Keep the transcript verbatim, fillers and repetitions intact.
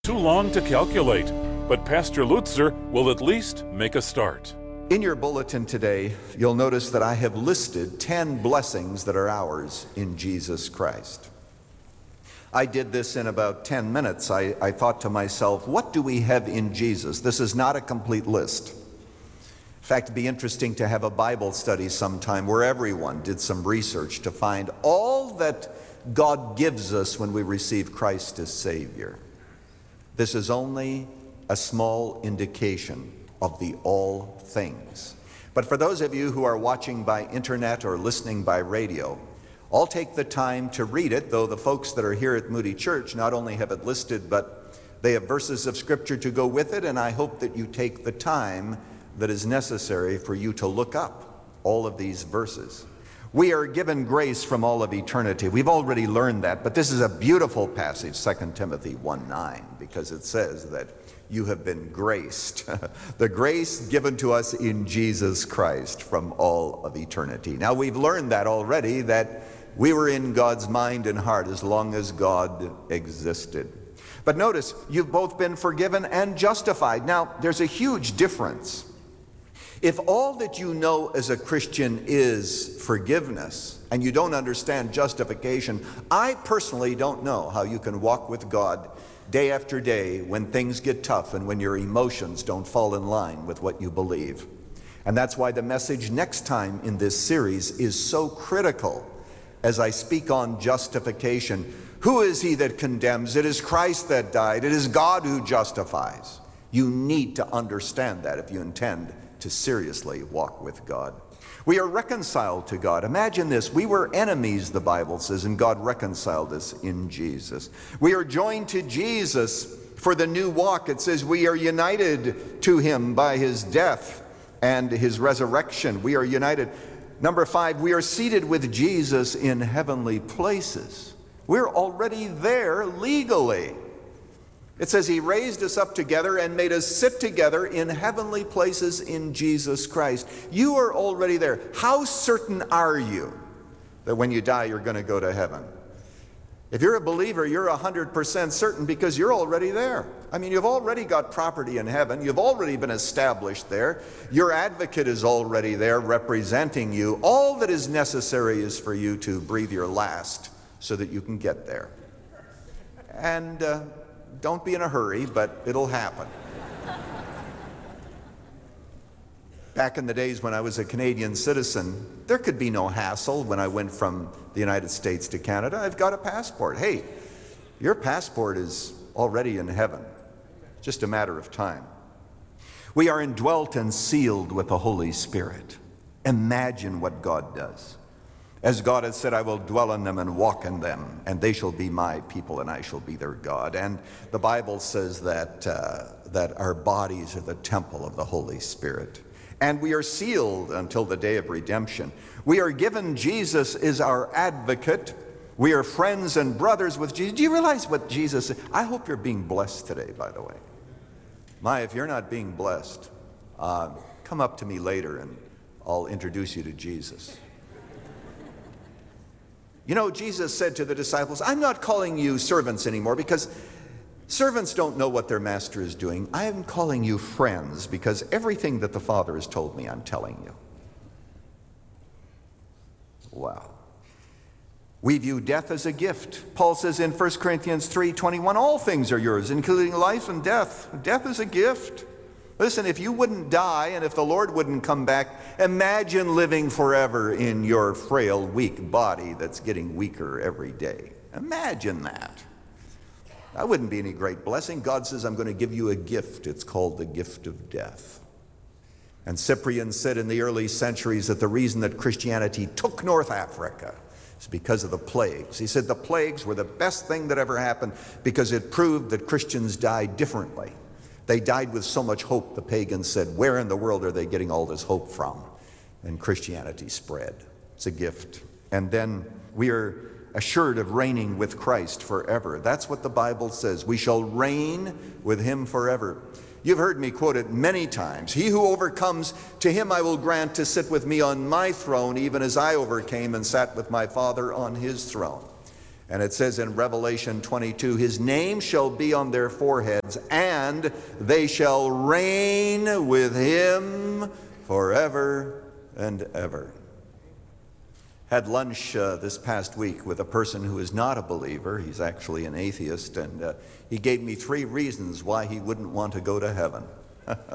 Too long to calculate, but Pastor Lutzer will at least make a start. In your bulletin today, you'll notice that I have listed ten blessings that are ours in Jesus Christ. I did this in about ten minutes. I, I thought to myself, what do we have in Jesus? This is not a complete list. In fact, it'd be interesting to have a Bible study sometime where everyone did some research to find all that God gives us when we receive Christ as Savior. This is only a small indication of the all things. But for those of you who are watching by internet or listening by radio, I'll take the time to read it, though the folks that are here at Moody Church not only have it listed, but they have verses of Scripture to go with it, and I hope that you take the time that is necessary for you to look up all of these verses. We are given grace from all of eternity. We've already learned that, but this is a beautiful passage, Second Timothy one nine, because it says that you have been graced, the grace given to us in Jesus Christ from all of eternity. Now, we've learned that already, that we were in God's mind and heart as long as God existed. But notice, you've both been forgiven and justified. Now, there's a huge difference. If all that you know as a Christian is forgiveness, and you don't understand justification, I personally don't know how you can walk with God day after day when things get tough and when your emotions don't fall in line with what you believe. And that's why the message next time in this series is so critical as I speak on justification. Who is he that condemns? It is Christ that died. It is God who justifies. You need to understand that if you intend to seriously walk with God. We are reconciled to God. Imagine this. We were enemies, the Bible says, and God reconciled us in Jesus. We are joined to Jesus for the new walk. It says we are united to him by his death and his resurrection. We are united. Number five, we are seated with Jesus in heavenly places. We're already there legally. It says he raised us up together and made us sit together in heavenly places in Jesus Christ. You are already there. How certain are you that when you die you're going to go to heaven? If you're a believer, you're one hundred percent certain because you're already there. I mean, you've already got property in heaven. You've already been established there. Your advocate is already there representing you. All that is necessary is for you to breathe your last so that you can get there. And uh, don't be in a hurry, but it'll happen. Back in the days when I was a Canadian citizen, there could be no hassle when I went from the United States to Canada. I've got a passport. Hey, your passport is already in heaven. Just a matter of time. We are indwelt and sealed with the Holy Spirit. Imagine what God does. As God has said, I will dwell in them and walk in them, and they shall be my people, and I shall be their God. And the Bible says that, uh, that our bodies are the temple of the Holy Spirit. And we are sealed until the day of redemption. We are given Jesus is our advocate. We are friends and brothers with Jesus. Do you realize what Jesus said? I hope you're being blessed today, by the way. My, if you're not being blessed, uh, come up to me later and I'll introduce you to Jesus. You know, Jesus said to the disciples, I'm not calling you servants anymore because servants don't know what their master is doing. I am calling you friends because everything that the Father has told me, I'm telling you. Wow. We view death as a gift. Paul says in First Corinthians three twenty-one, all things are yours, including life and death. Death is a gift. Listen, if you wouldn't die and if the Lord wouldn't come back, imagine living forever in your frail, weak body that's getting weaker every day. Imagine that. That wouldn't be any great blessing. God says, I'm going to give you a gift. It's called the gift of death. And Cyprian said in the early centuries that the reason that Christianity took North Africa is because of the plagues. He said the plagues were the best thing that ever happened because it proved that Christians died differently. They died with so much hope, the pagans said, where in the world are they getting all this hope from? And Christianity spread. It's a gift. And then we are assured of reigning with Christ forever. That's what the Bible says. We shall reign with him forever. You've heard me quote it many times. He who overcomes, to him I will grant to sit with me on my throne, even as I overcame and sat with my Father on his throne. And it says in Revelation twenty-two, his name shall be on their foreheads, and they shall reign with him forever and ever. Had lunch uh, this past week with a person who is not a believer. He's actually an atheist, and uh, he gave me three reasons why he wouldn't want to go to heaven.